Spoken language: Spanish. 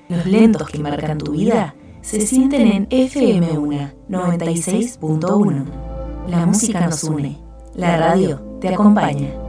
Los lentos que marcan tu vida se sienten en FM1 96.1. La música nos une, la radio te acompaña.